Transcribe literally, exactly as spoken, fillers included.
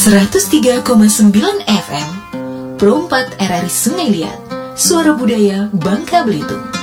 seratus tiga koma sembilan F M Pro empat R R I Sungai Liat, Suara Budaya Bangka Belitung.